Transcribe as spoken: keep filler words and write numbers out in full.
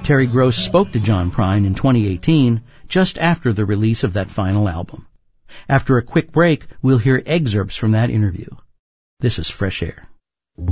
Terry Gross spoke to John Prine in twenty eighteen, just after the release of that final album. After a quick break, we'll hear excerpts from that interview. This is Fresh Air.